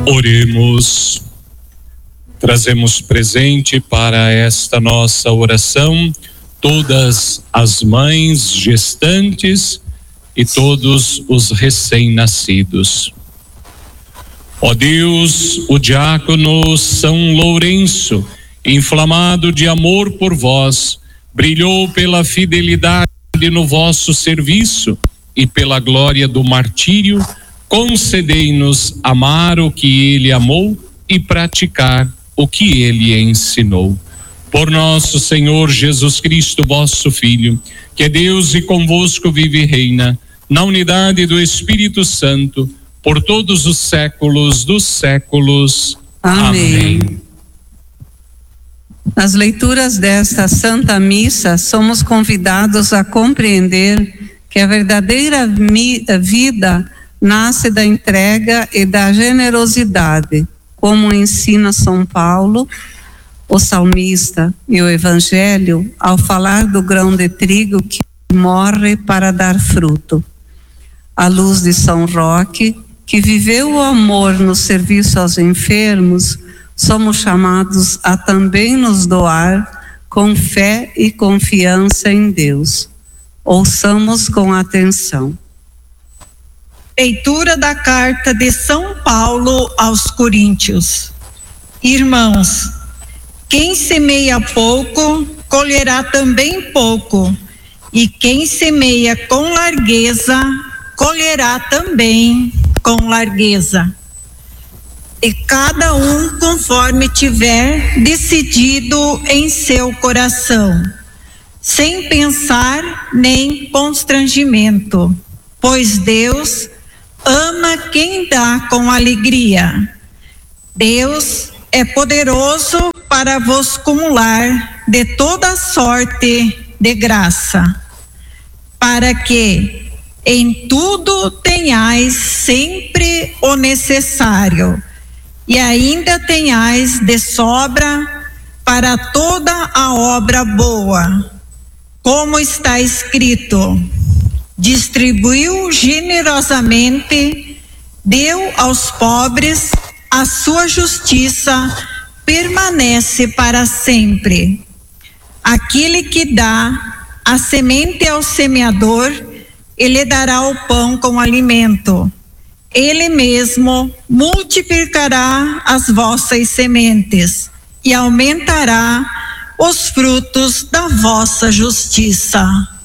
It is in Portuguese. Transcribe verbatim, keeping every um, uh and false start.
Oremos. Trazemos presente para esta nossa oração todas as mães gestantes e todos os recém-nascidos. Ó Deus, o diácono São Lourenço, inflamado de amor por vós, brilhou pela fidelidade no vosso serviço e pela glória do martírio. Concedei-nos amar o que ele amou e praticar o que ele ensinou. Por nosso Senhor Jesus Cristo, vosso Filho, que é Deus e convosco vive e reina, na unidade do Espírito Santo, por todos os séculos dos séculos. Amém. Amém. Nas leituras desta Santa Missa, somos convidados a compreender que a verdadeira vida nasce da entrega e da generosidade, como ensina São Paulo, o salmista e o Evangelho, ao falar do grão de trigo que morre para dar fruto. À luz de São Roque, que viveu o amor no serviço aos enfermos, somos chamados a também nos doar com fé e confiança em Deus. Ouçamos com atenção. Leitura da carta de São Paulo aos Coríntios. Irmãos, quem semeia pouco, colherá também pouco, e quem semeia com largueza, colherá também com largueza. E cada um conforme tiver decidido em seu coração, sem pensar nem constrangimento, pois Deus ama quem dá com alegria. Deus é poderoso para vos cumular de toda sorte de graça, para que em tudo tenhais sempre o necessário, e ainda tenhais de sobra para toda a obra boa. Como está escrito: distribuiu generosamente, deu aos pobres, a sua justiça permanece para sempre. Aquele que dá a semente ao semeador, ele dará o pão com alimento. Ele mesmo multiplicará as vossas sementes e aumentará os frutos da vossa justiça.